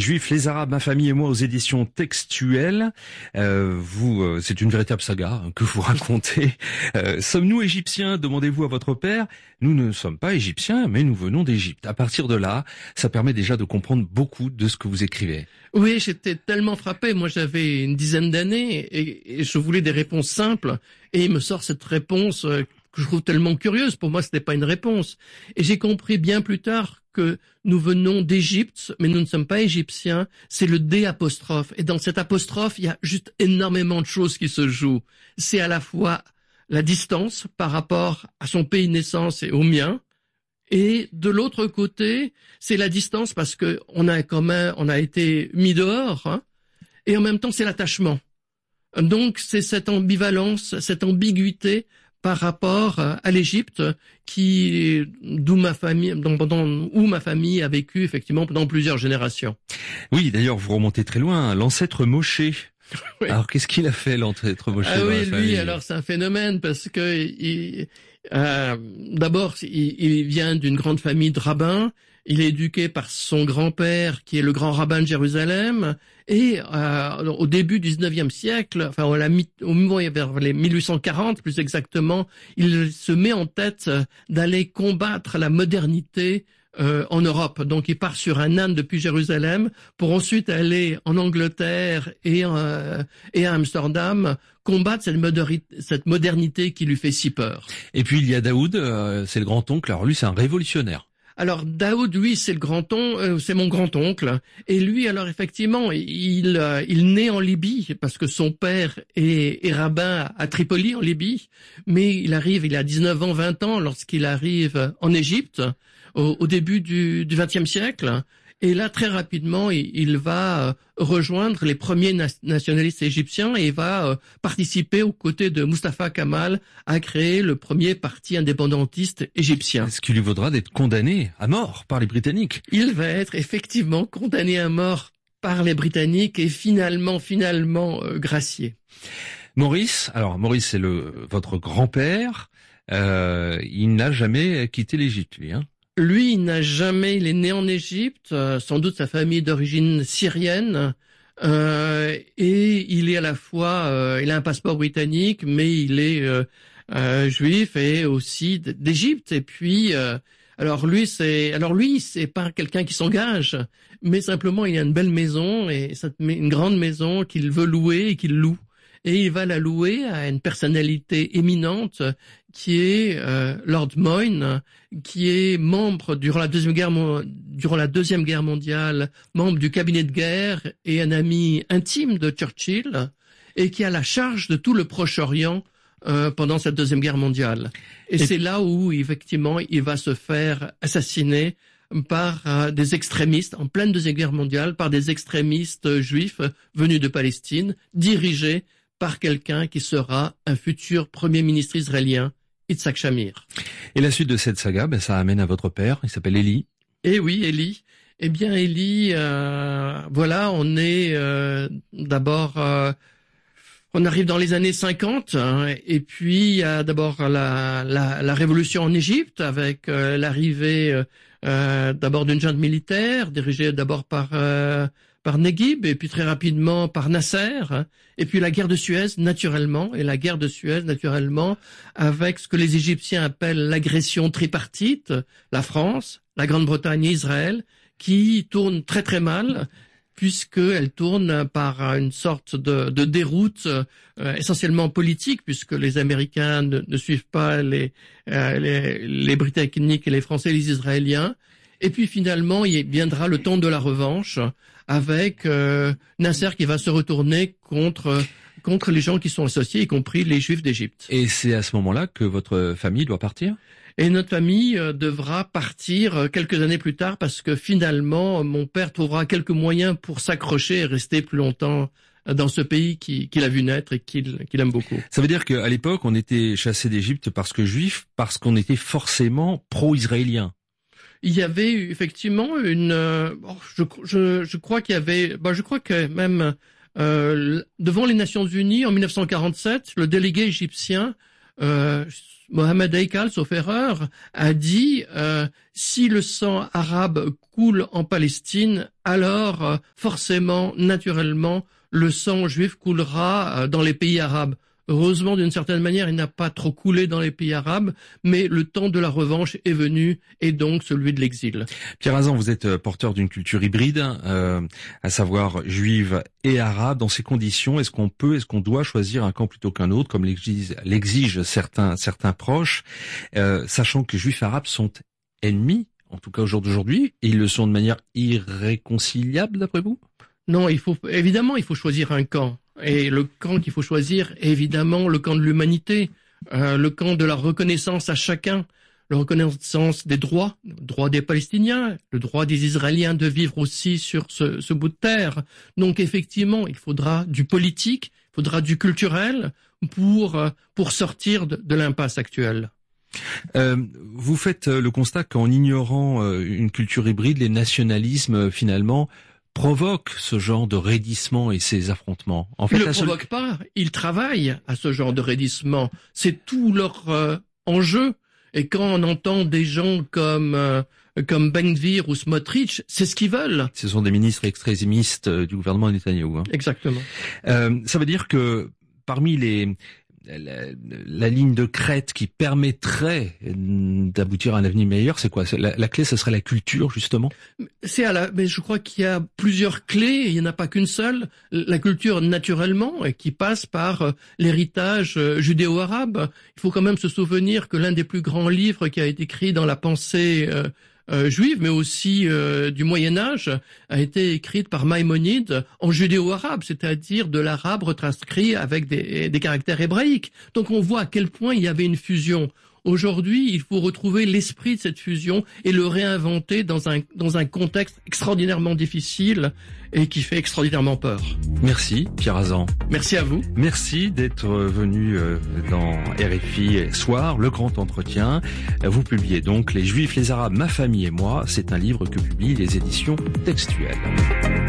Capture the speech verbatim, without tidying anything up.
Juifs, les Arabes, ma famille et moi aux éditions Textuelles. Euh, vous, euh, c'est une véritable saga hein, que vous racontez. Euh, sommes-nous égyptiens ? Demandez-vous à votre père. Nous ne sommes pas égyptiens, mais nous venons d'Égypte. À partir de là, ça permet déjà de comprendre beaucoup de ce que vous écrivez. Oui, j'étais tellement frappé. Moi, j'avais une dizaine d'années et, et je voulais des réponses simples. Et il me sort cette réponse euh, que je trouve tellement curieuse. Pour moi, ce n'était pas une réponse. Et j'ai compris bien plus tard que nous venons d'Égypte, mais nous ne sommes pas égyptiens. C'est le D apostrophe. Et dans cette apostrophe, il y a juste énormément de choses qui se jouent. C'est à la fois la distance par rapport à son pays de naissance et au mien. Et de l'autre côté, c'est la distance parce que on a quand même, on a été mis dehors, hein, et en même temps c'est l'attachement. Donc c'est cette ambivalence, cette ambiguïté par rapport à l'Égypte, qui, d'où ma famille, pendant où ma famille a vécu effectivement pendant plusieurs générations. Oui, d'ailleurs vous remontez très loin, l'ancêtre Mosché. Oui. Alors qu'est-ce qu'il a fait l'ancêtre Mosché? Ah dans oui, la lui, famille alors c'est un phénomène parce que il, euh, d'abord il, il vient d'une grande famille de rabbins. Il est éduqué par son grand-père, qui est le grand rabbin de Jérusalem. Et euh, au début du dix-neuvième siècle, enfin au, au moment vers les mille huit cent quarante plus exactement, il se met en tête d'aller combattre la modernité euh, en Europe. Donc il part sur un âne depuis Jérusalem pour ensuite aller en Angleterre et, euh, et à Amsterdam combattre cette, moderi- cette modernité qui lui fait si peur. Et puis il y a Daoud, euh, c'est le grand-oncle. Alors lui, c'est un révolutionnaire. Alors Daoud, lui, c'est le grand-oncle, euh, c'est mon grand-oncle. Et lui, alors effectivement, il euh, il naît en Libye parce que son père est, est rabbin à Tripoli en Libye, mais il arrive, il a dix-neuf ans, vingt ans lorsqu'il arrive en Égypte au, au début du du vingtième siècle. Et là, très rapidement, il, il va rejoindre les premiers na- nationalistes égyptiens et il va euh, participer aux côtés de Mustafa Kemal à créer le premier parti indépendantiste égyptien. Ce qui lui vaudra d'être condamné à mort par les Britanniques. Il va être effectivement condamné à mort par les Britanniques et finalement, finalement euh, gracié. Maurice, alors Maurice, c'est le votre grand-père. Euh, il n'a jamais quitté l'Égypte, lui, hein. Lui, il n'a jamais, il est né en Égypte, euh, sans doute sa famille d'origine syrienne, euh, et il est à la fois, euh, il a un passeport britannique, mais il est euh, euh, juif et aussi d'Égypte. Et puis, euh, alors lui, c'est, alors lui, c'est pas quelqu'un qui s'engage, mais simplement il a une belle maison et cette, une grande maison qu'il veut louer et qu'il loue. Et il va la louer à une personnalité éminente qui est euh, Lord Moyne, qui est membre durant la deuxième guerre durant la deuxième guerre mondiale, membre du cabinet de guerre et un ami intime de Churchill, et qui a la charge de tout le Proche-Orient euh, pendant cette deuxième guerre mondiale. Et, et c'est là où effectivement il va se faire assassiner par euh, des extrémistes en pleine deuxième guerre mondiale, par des extrémistes juifs venus de Palestine, dirigés par quelqu'un qui sera un futur premier ministre israélien, Yitzhak Shamir. Et la suite de cette saga, ben, ça amène à votre père, il s'appelle Élie. Eh oui, Élie. Eh bien, Élie, euh, voilà, on est euh, d'abord, euh, on arrive dans les années cinquante, hein, et puis il y a d'abord la, la, la révolution en Égypte avec euh, l'arrivée euh, d'abord d'une junte militaire dirigée d'abord par euh, par Neguib, et puis très rapidement par Nasser, hein, et puis la guerre de Suez, naturellement, et la guerre de Suez, naturellement, avec ce que les Égyptiens appellent l'agression tripartite, la France, la Grande-Bretagne et Israël, qui tourne très très mal, puisqu'elle tourne par une sorte de, de déroute euh, essentiellement politique, puisque les Américains ne, ne suivent pas les, euh, les, les Britanniques et les Français et les Israéliens. Et puis finalement, il viendra le temps de la revanche, avec euh, Nasser qui va se retourner contre contre les gens qui sont associés, y compris les Juifs d'Égypte. Et c'est à ce moment-là que votre famille doit partir ? Et notre famille euh, devra partir euh, quelques années plus tard parce que finalement, mon père trouvera quelques moyens pour s'accrocher et rester plus longtemps dans ce pays qui, qu'il a vu naître et qu'il, qu'il aime beaucoup. Ça veut dire qu'à l'époque, on était chassé d'Égypte parce que juif, parce qu'on était forcément pro-israélien. Il y avait effectivement une. Euh, je, je, je crois qu'il y avait. Bah, je crois que même euh, devant les Nations Unies en mille neuf cent quarante-sept, le délégué égyptien, euh, Mohamed Haikal, sauf erreur, a dit euh, si le sang arabe coule en Palestine, alors euh, forcément, naturellement, le sang juif coulera euh, dans les pays arabes. Heureusement, d'une certaine manière, il n'a pas trop coulé dans les pays arabes, mais le temps de la revanche est venu, et donc celui de l'exil. Pierre Azan, vous êtes porteur d'une culture hybride, euh, à savoir juive et arabe. Dans ces conditions, est-ce qu'on peut, est-ce qu'on doit choisir un camp plutôt qu'un autre, comme l'exigent, l'exigent certains, certains proches, euh, sachant que juifs et arabes sont ennemis, en tout cas au jour d'aujourd'hui, et ils le sont de manière irréconciliable, d'après vous? Non, il faut évidemment, il faut choisir un camp. Et le camp qu'il faut choisir, est évidemment, le camp de l'humanité, euh, le camp de la reconnaissance à chacun, la reconnaissance des droits, le droit des Palestiniens, le droit des Israéliens de vivre aussi sur ce, ce bout de terre. Donc effectivement, il faudra du politique, il faudra du culturel pour pour sortir de, de l'impasse actuelle. Euh, vous faites le constat qu'en ignorant euh, une culture hybride, les nationalismes finalement provoque ce genre de raidissement et ces affrontements. En fait, ils ne le seule... provoquent pas, ils travaillent à ce genre de raidissement. C'est tout leur euh, enjeu. Et quand on entend des gens comme euh, comme Ben Gvir ou Smotrich, c'est ce qu'ils veulent. Ce sont des ministres extrémistes du gouvernement Netanyahou. Hein. Exactement. Euh, ça veut dire que parmi les La, la ligne de crête qui permettrait d'aboutir à un avenir meilleur, c'est quoi? La, la clé, ce serait la culture, justement? C'est à la, mais je crois qu'il y a plusieurs clés, il n'y en a pas qu'une seule. La culture, naturellement, qui passe par l'héritage judéo-arabe. Il faut quand même se souvenir que l'un des plus grands livres qui a été écrit dans la pensée euh, Euh, juive, mais aussi euh, du Moyen-Âge, a été écrite par Maïmonide en judéo-arabe, c'est-à-dire de l'arabe retranscrit avec des, des caractères hébraïques. Donc on voit à quel point il y avait une fusion. Aujourd'hui, il faut retrouver l'esprit de cette fusion et le réinventer dans un dans un contexte extraordinairement difficile et qui fait extraordinairement peur. Merci, Pierre Azan. Merci à vous. Merci d'être venu dans R F I Soir, le grand entretien. Vous publiez donc Les Juifs, les Arabes, ma famille et moi. C'est un livre que publient les éditions textuelles.